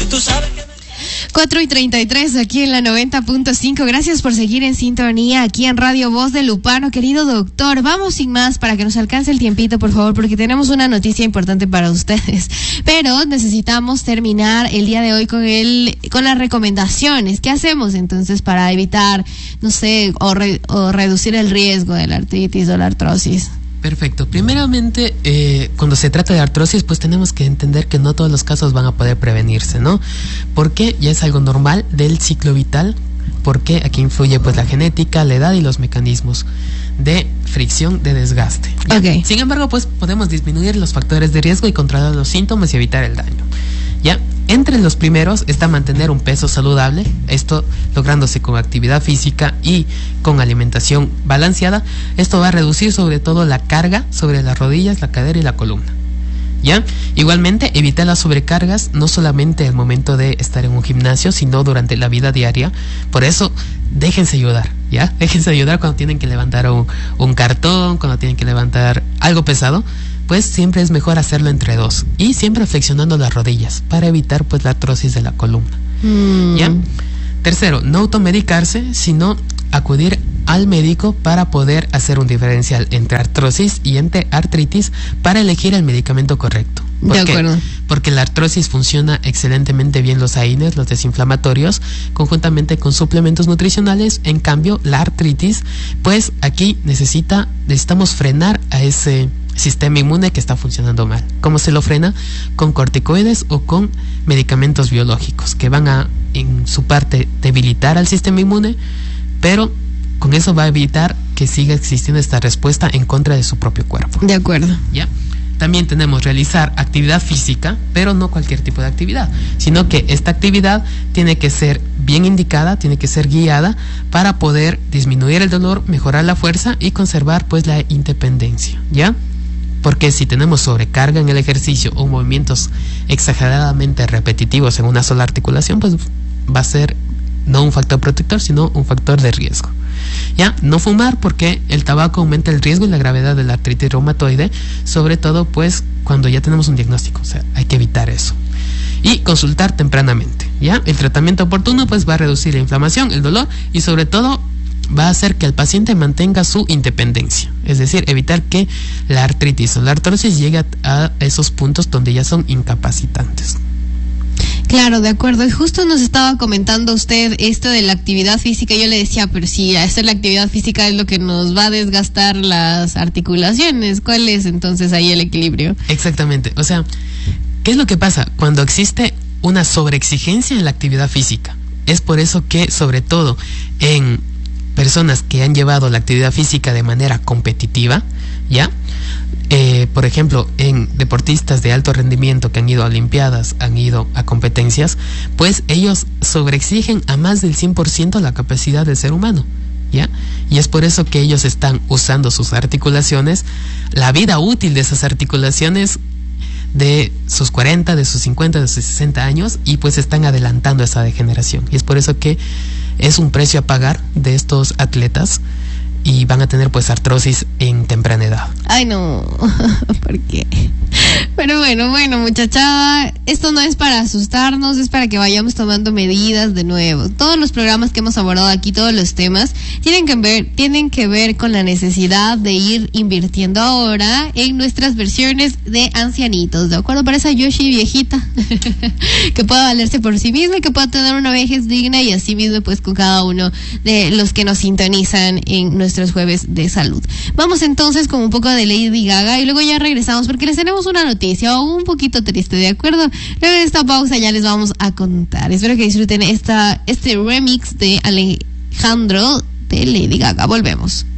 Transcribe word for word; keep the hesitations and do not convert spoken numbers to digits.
tú sabes que... cuatro y treinta y tres aquí en la noventa punto cinco. Gracias por seguir en sintonía aquí en Radio Voz de Lupano. Querido doctor, vamos sin más para que nos alcance el tiempito, por favor, porque tenemos una noticia importante para ustedes. Pero necesitamos terminar el día de hoy con el, con las recomendaciones. ¿Qué hacemos entonces para evitar, no sé, o, re, o reducir el riesgo de la artritis o la artrosis? Perfecto. Primeramente, eh, cuando se trata de artrosis, pues tenemos que entender que no todos los casos van a poder prevenirse, ¿no? Porque ya es algo normal del ciclo vital, porque aquí influye pues la genética, la edad y los mecanismos de fricción, de desgaste. Okay. Sin embargo, pues podemos disminuir los factores de riesgo y controlar los síntomas y evitar el daño. Ya, entre los primeros está mantener un peso saludable, esto lográndose con actividad física y con alimentación balanceada. Esto va a reducir sobre todo la carga sobre las rodillas, la cadera y la columna. ¿Ya? Igualmente, evitar las sobrecargas, no solamente al momento de estar en un gimnasio, sino durante la vida diaria. Por eso, déjense ayudar, ¿ya? Déjense ayudar cuando tienen que levantar un, un cartón, cuando tienen que levantar algo pesado. Pues siempre es mejor hacerlo entre dos y siempre flexionando las rodillas para evitar pues la artrosis de la columna. Mm. ¿Ya? Tercero, no automedicarse, sino acudir al médico para poder hacer un diferencial entre artrosis y entre artritis para elegir el medicamento correcto. ¿Por de qué? acuerdo. Porque la artrosis funciona excelentemente bien los A I N Es, los desinflamatorios, conjuntamente con suplementos nutricionales. En cambio, la artritis, pues aquí necesita, necesitamos frenar a ese sistema inmune que está funcionando mal. ¿Cómo se lo frena? Con corticoides o con medicamentos biológicos que van a, en su parte, debilitar al sistema inmune, pero con eso va a evitar que siga existiendo esta respuesta en contra de su propio cuerpo. De acuerdo. ¿Ya? También tenemos realizar actividad física, pero no cualquier tipo de actividad, sino que esta actividad tiene que ser bien indicada, tiene que ser guiada para poder disminuir el dolor, mejorar la fuerza y conservar pues la independencia, ¿ya? Porque si tenemos sobrecarga en el ejercicio o movimientos exageradamente repetitivos en una sola articulación, pues va a ser no un factor protector, sino un factor de riesgo. Ya, no fumar, porque el tabaco aumenta el riesgo y la gravedad de la artritis reumatoide, sobre todo pues cuando ya tenemos un diagnóstico, o sea, hay que evitar eso. Y consultar tempranamente, ¿ya? El tratamiento oportuno pues va a reducir la inflamación, el dolor y sobre todo va a hacer que el paciente mantenga su independencia, es decir, evitar que la artritis o la artrosis llegue a, a esos puntos donde ya son incapacitantes. Claro, de acuerdo. Y justo nos estaba comentando usted esto de la actividad física. Yo le decía, pero si hacer la actividad física es lo que nos va a desgastar las articulaciones, ¿cuál es entonces ahí el equilibrio? Exactamente. O sea, ¿qué es lo que pasa? Cuando existe una sobreexigencia en la actividad física, es por eso que, sobre todo en personas que han llevado la actividad física de manera competitiva, ¿ya? Eh, por ejemplo, en deportistas de alto rendimiento que han ido a olimpiadas, han ido a competencias, pues ellos sobreexigen a más del cien por ciento la capacidad del ser humano, ¿ya? Y es por eso que ellos están usando sus articulaciones, la vida útil de esas articulaciones de sus cuarenta, de sus cincuenta, de sus sesenta años, y pues están adelantando esa degeneración. Y es por eso que es un precio a pagar de estos atletas y van a tener pues artrosis en temprana edad. Ay no, ¿por qué? Pero bueno, bueno muchachada, esto no es para asustarnos, es para que vayamos tomando medidas de nuevo. Todos los programas que hemos abordado aquí, todos los temas, tienen que ver, tienen que ver con la necesidad de ir invirtiendo ahora en nuestras versiones de ancianitos, ¿de acuerdo? Para esa Yoshi viejita, que pueda valerse por sí misma y que pueda tener una vejez digna, y así mismo pues con cada uno de los que nos sintonizan en nuestros jueves de salud. Vamos entonces con un poco de Lady Gaga y luego ya regresamos porque les tenemos una noticia un poquito triste, ¿de acuerdo? Luego de esta pausa ya les vamos a contar. Espero que disfruten esta, este remix de Alejandro de Lady Gaga. Volvemos.